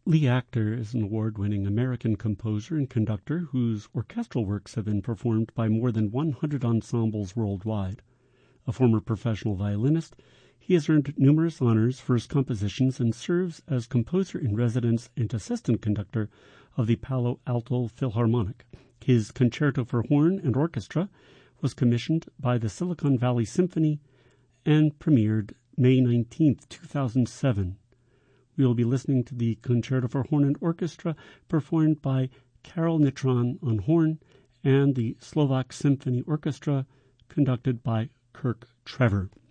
Lee Actor is an award-winning American composer and conductor whose orchestral works have been performed by more than 100 ensembles worldwide. A former professional violinist, he has earned numerous honors for his compositions and serves as composer-in-residence and assistant conductor of the Palo Alto Philharmonic. His Concerto for Horn and Orchestra was commissioned by the Silicon Valley Symphony and premiered May 19, 2007. We will be listening to the Concerto for Horn and Orchestra performed by Karol Nitron on horn and the Slovak Symphony Orchestra conducted by Kirk Trevor.